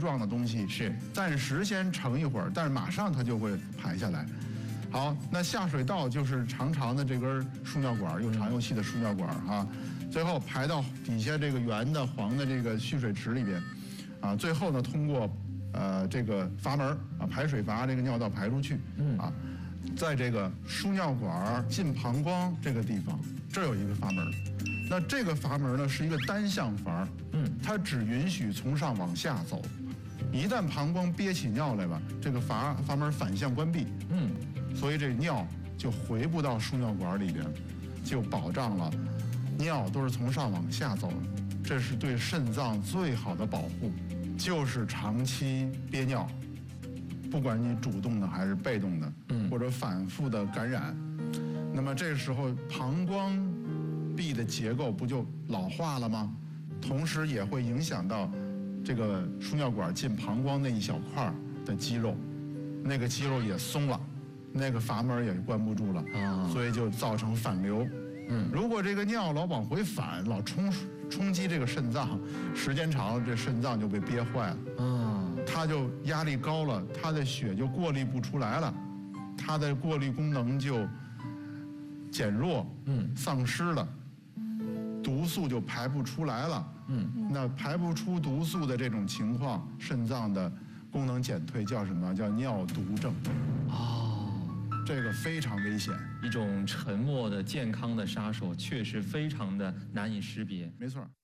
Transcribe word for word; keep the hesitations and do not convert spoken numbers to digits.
状的东西， 是暂时先盛一会儿，但是马上它就会排下来。好，那下水道就是长长的这根输尿管，又长又细的输尿管哈，最后排到底下这个圆的黄的这个蓄水池里边，啊，最后呢通过呃这个阀门啊排水阀这个尿道排出去，嗯啊，在这个输尿管进膀胱这个地方，这儿有一个阀门，那这个阀门呢是一个单向阀，嗯，它只允许从上往下走，一旦膀胱憋起尿来了，这个阀阀门反向关闭，嗯。所以这尿就回不到输尿管里边，就保障了尿都是从上往下走，这是对肾脏最好的保护。就是长期憋尿，不管你主动的还是被动的，嗯，或者反复的感染，那么这时候膀胱壁的结构不就老化了吗？同时也会影响到这个输尿管进膀胱那一小块的肌肉，那个肌肉也松了。那个阀门也关不住了，啊，所以就造成反流。嗯，如果这个尿老往回反，老冲冲击这个肾脏，时间长了，这肾脏就被憋坏了。啊，它就压力高了，它的血就过滤不出来了，它的过滤功能就减弱，嗯，丧失了，毒素就排不出来了。嗯，那排不出毒素的这种情况，肾脏的功能减退叫什么？叫尿毒症。哦。这个非常危险， 一种沉默的健康的杀手，确实非常的难以识别。 没错。